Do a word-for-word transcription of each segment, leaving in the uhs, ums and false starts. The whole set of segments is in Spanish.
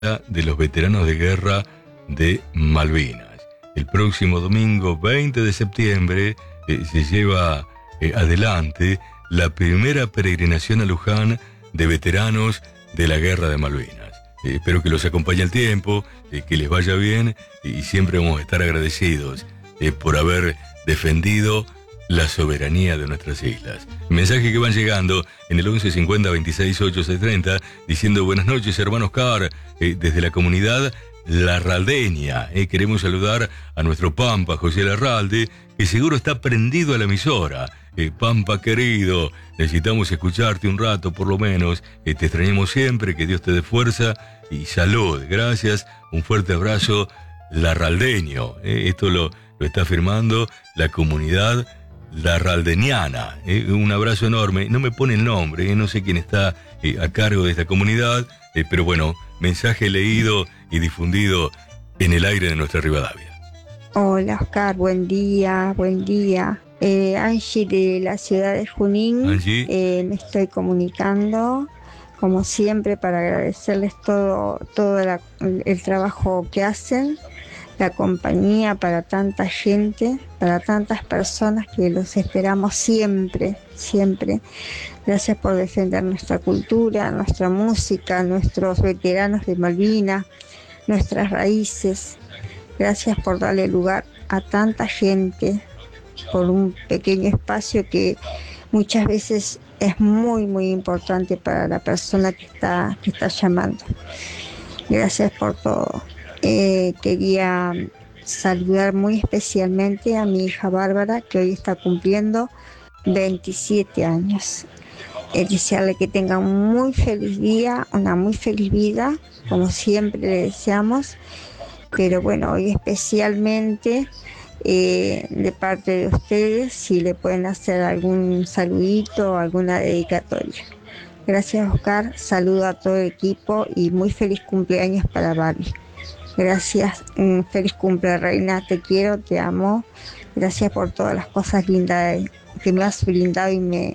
de los veteranos de guerra de Malvinas. El próximo domingo veinte de septiembre eh, se lleva eh, adelante la primera peregrinación a Luján de veteranos de la guerra de Malvinas. Eh, espero que los acompañe el tiempo, eh, que les vaya bien y siempre vamos a estar agradecidos eh, por haber defendido la soberanía de nuestras islas. Mensajes que van llegando en el once cincuenta veintiséis ochenta y seis treinta diciendo buenas noches, hermano Oscar, eh, desde la comunidad Larraldeña. Eh, queremos saludar a nuestro Pampa, José Larralde, que seguro está prendido a la emisora. Eh, Pampa querido, necesitamos escucharte un rato por lo menos. Eh, te extrañamos siempre, que Dios te dé fuerza y salud. Gracias, un fuerte abrazo larraldeño. Eh, esto lo, lo está firmando la comunidad larraldeniana. Eh, un abrazo enorme. No me pone el nombre, eh, no sé quién está eh, a cargo de esta comunidad, eh, pero bueno, mensaje leído y difundido en el aire de nuestra Rivadavia. Hola Oscar, buen día, buen día. Eh, Angie de la ciudad de Junín. Angie. Eh, me estoy comunicando, como siempre, para agradecerles todo, todo la, el trabajo que hacen, la compañía para tanta gente, para tantas personas que los esperamos siempre, siempre. Gracias por defender nuestra cultura, nuestra música, nuestros veteranos de Malvinas, nuestras raíces. Gracias por darle lugar a tanta gente, por un pequeño espacio que muchas veces es muy, muy importante para la persona que está, que está llamando. Gracias por todo. Eh, quería saludar muy especialmente a mi hija Bárbara, que hoy está cumpliendo veintisiete años. Eh, desearle que tenga un muy feliz día, una muy feliz vida, como siempre le deseamos. Pero bueno, hoy especialmente eh, de parte de ustedes, si le pueden hacer algún saludito o alguna dedicatoria. Gracias Oscar, saludo a todo el equipo y muy feliz cumpleaños para Barbie. Gracias, un feliz cumple reina, te quiero, te amo. Gracias por todas las cosas lindas que me has brindado y me,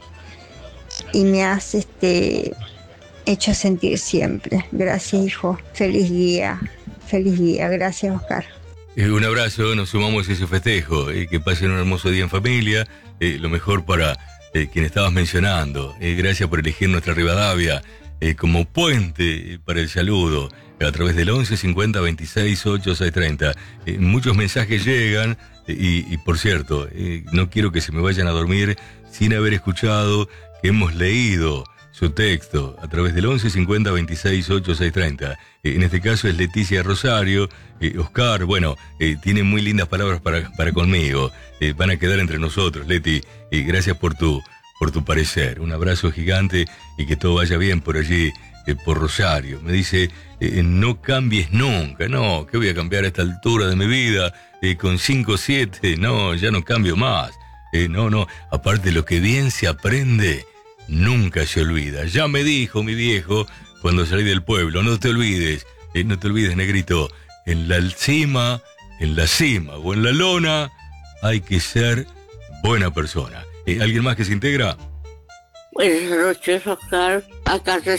y me has este, hecho sentir siempre. Gracias hijo, feliz día. Feliz día, gracias Oscar. Eh, un abrazo, nos sumamos a ese festejo, eh, que pasen un hermoso día en familia, eh, lo mejor para eh, quien estabas mencionando. Eh, gracias por elegir nuestra Rivadavia eh, como puente para el saludo a través del once cincuenta veintiséis ochenta y seis treinta. Eh, muchos mensajes llegan eh, y, y por cierto, eh, no quiero que se me vayan a dormir sin haber escuchado que hemos leído su texto a través del once cincuenta veintiséis ochenta y seis treinta. Eh, en este caso es Leticia Rosario. Eh, Oscar, bueno, eh, tiene muy lindas palabras para, para conmigo. Eh, van a quedar entre nosotros, Leti. Eh, gracias por tu, por tu parecer. Un abrazo gigante y que todo vaya bien por allí, eh, por Rosario. Me dice, eh, no cambies nunca. No, ¿qué voy a cambiar a esta altura de mi vida? Eh, con cinco o siete, no, ya no cambio más. Eh, no, no, aparte lo que bien se aprende nunca se olvida. Ya me dijo mi viejo cuando salí del pueblo, no te olvides, eh, no te olvides, negrito, en la cima, en la cima o en la lona hay que ser buena persona. Eh, ¿Alguien más que se integra? Buenas noches, Oscar. Acá te,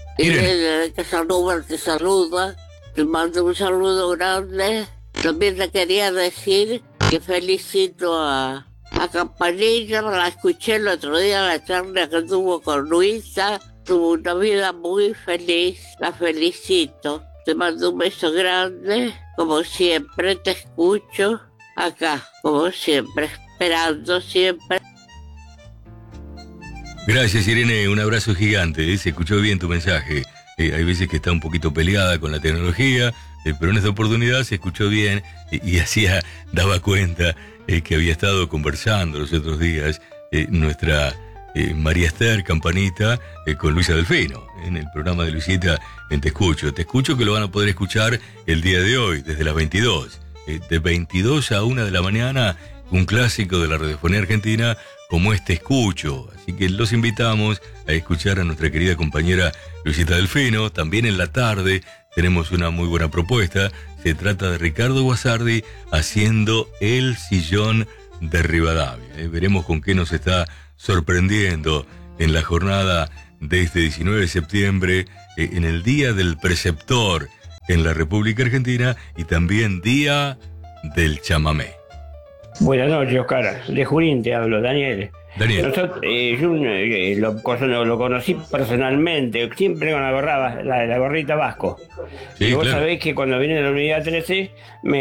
Irene de Casanova te saluda, te mando un saludo grande. También te quería decir que felicito a A Campanilla, la escuché el otro día, la charla que tuvo con Luisa, tuvo una vida muy feliz, la felicito. Te mando un beso grande, como siempre te escucho acá, como siempre, esperando siempre. Gracias Irene, un abrazo gigante, ¿eh? Se escuchó bien tu mensaje. Eh, hay veces que está un poquito peleada con la tecnología, eh, pero en esta oportunidad se escuchó bien y, y hacía, daba cuenta Eh, que había estado conversando los otros días eh, nuestra eh, María Esther Campanita eh, con Luisa Delfino en el programa de Luisita en Te Escucho. Te Escucho que lo van a poder escuchar el día de hoy, desde las veintidós. Eh, de veintidós a una de la mañana, un clásico de la radiofonía argentina como es Te Escucho. Así que los invitamos a escuchar a nuestra querida compañera Luisita Delfino. También en la tarde tenemos una muy buena propuesta. Se trata de Ricardo Guasardi haciendo El Sillón de Rivadavia. Eh, veremos con qué nos está sorprendiendo en la jornada de este diecinueve de septiembre, eh, en el Día del Preceptor, en la República Argentina y también Día del Chamamé. Buenas noches, Oscar. De Junín te hablo, Daniel. Daniel. Nosotros, eh, yo eh, lo, lo conocí personalmente, siempre con la gorra, la, la gorrita Vasco. Sí, y vos claro. sabés que cuando vine a la unidad trece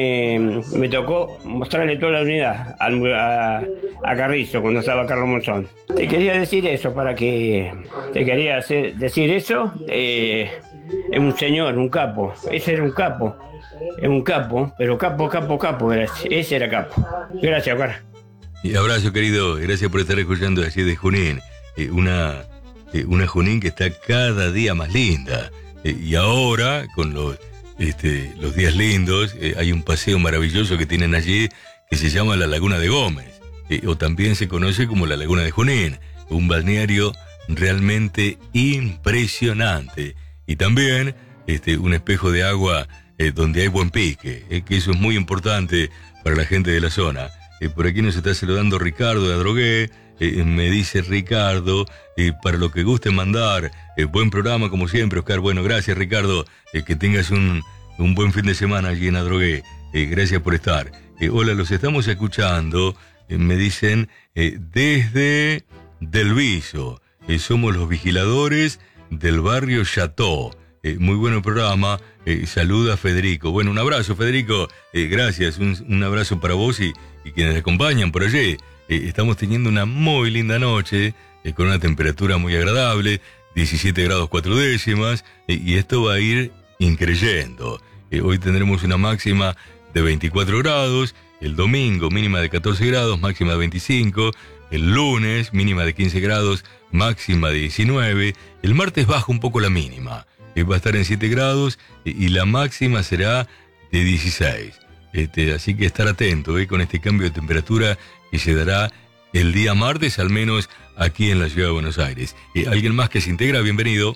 me, me tocó mostrarle toda la unidad a, a, a Carrizo cuando estaba Carlos Monzón. Te quería decir eso para que te quería hacer, decir eso. Eh, es un señor, un capo. Ese era un capo. Es un capo, pero capo, capo, capo. Era, ese era capo. Gracias, Oscar. Y abrazo, querido, gracias por estar escuchando allí de Junín, eh, una, eh, una Junín que está cada día más linda, eh, y ahora con los, este, los días lindos eh, hay un paseo maravilloso que tienen allí que se llama la Laguna de Gómez, eh, o también se conoce como la Laguna de Junín, un balneario realmente impresionante, y también este, un espejo de agua eh, donde hay buen pique, eh, que eso es muy importante para la gente de la zona. Eh, por aquí nos está saludando Ricardo de Adrogué. Eh, me dice Ricardo, eh, para lo que guste mandar, eh, buen programa como siempre, Oscar. Bueno, gracias, Ricardo, eh, que tengas un, un buen fin de semana allí en Adrogué. Eh, gracias por estar. Eh, hola, los estamos escuchando, eh, me dicen, eh, desde Del Viso. Eh, somos los vigiladores del barrio Chateau. Eh, muy buen programa. Eh, saluda Federico. Bueno, un abrazo, Federico. Eh, gracias. Un, un abrazo para vos y, y quienes acompañan por allí. Eh, estamos teniendo una muy linda noche, eh, con una temperatura muy agradable, diecisiete grados cuatro décimas, eh, y esto va a ir increyendo. Eh, hoy tendremos una máxima de veinticuatro grados, el domingo mínima de catorce grados, máxima de veinticinco, el lunes mínima de quince grados, máxima de diecinueve, el martes baja un poco la mínima. Va a estar en siete grados y la máxima será de dieciséis. Este, así que estar atento eh, con este cambio de temperatura que se dará el día martes, al menos aquí en la ciudad de Buenos Aires. Eh, ¿Alguien más que se integra? Bienvenido.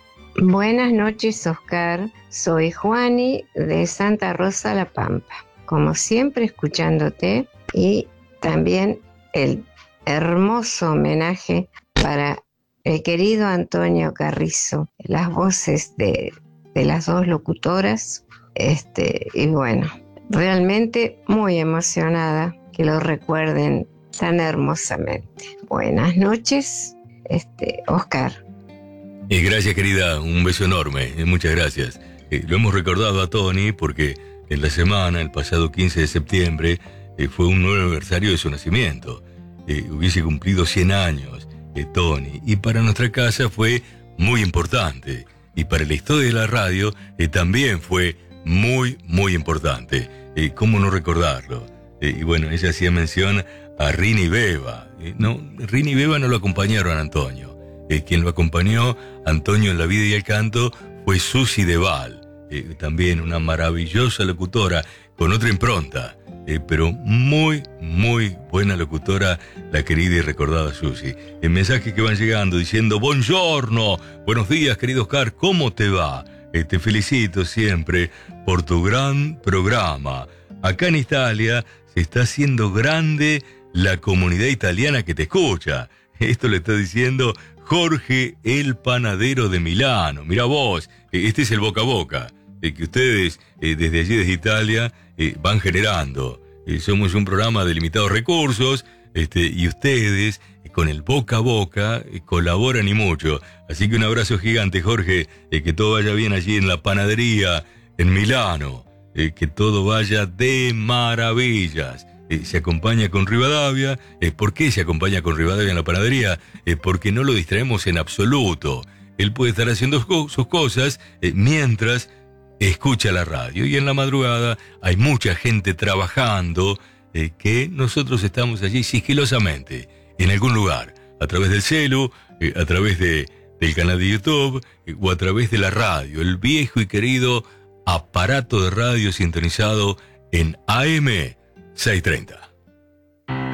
Buenas noches, Oscar. Soy Juani de Santa Rosa, La Pampa. Como siempre, escuchándote, y también el hermoso homenaje para el querido Antonio Carrizo, las voces de, de las dos locutoras, este, y bueno, realmente muy emocionada que lo recuerden tan hermosamente. Buenas noches, este, Oscar. Eh, gracias, querida, un beso enorme, eh, muchas gracias. Eh, lo hemos recordado a Tony porque en la semana, el pasado quince de septiembre, eh, fue un nuevo aniversario de su nacimiento. Eh, hubiese cumplido cien años. Eh, Tony, y para nuestra casa fue muy importante, y para la historia de la radio eh, también fue muy, muy importante. Eh, ¿Cómo no recordarlo? Eh, y bueno, ella hacía mención a Rini y Beba. Eh, no, Rini y Beba no lo acompañaron a Antonio. Eh, quien lo acompañó a Antonio en la vida y el canto fue Susi Deval, eh, también una maravillosa locutora con otra impronta. Eh, pero muy, muy buena locutora, la querida y recordada Susi. En mensajes que van llegando diciendo: buongiorno, buenos días, querido Oscar, ¿cómo te va? Eh, te felicito siempre por tu gran programa. Acá en Italia se está haciendo grande la comunidad italiana que te escucha. Esto le está diciendo Jorge el Panadero de Milano. Mirá vos, eh, este es el boca a boca. Eh, que ustedes eh, desde allí, desde Italia, eh, van generando. Eh, somos un programa de limitados recursos, este, y ustedes, eh, con el boca a boca, eh, colaboran y mucho. Así que un abrazo gigante, Jorge, eh, que todo vaya bien allí en la panadería, en Milano, eh, que todo vaya de maravillas. Eh, se acompaña con Rivadavia. Eh, ¿Por qué se acompaña con Rivadavia en la panadería? Eh, porque no lo distraemos en absoluto. Él puede estar haciendo sus cosas eh, mientras escucha la radio, y en la madrugada hay mucha gente trabajando, eh, que nosotros estamos allí sigilosamente, en algún lugar, a través del celu, eh, a través de, del canal de YouTube, eh, o a través de la radio, el viejo y querido aparato de radio sintonizado en A M seiscientos treinta.